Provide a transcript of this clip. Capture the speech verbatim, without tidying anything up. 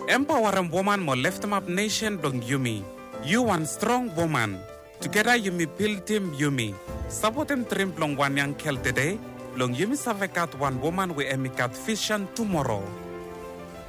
Empower a woman mo lift em up nation dong Yumi. You one strong woman. Together Yumi build team Yumi. Support him trim long one young kel today. Long Yumi savekat one woman we emikat vision tomorrow.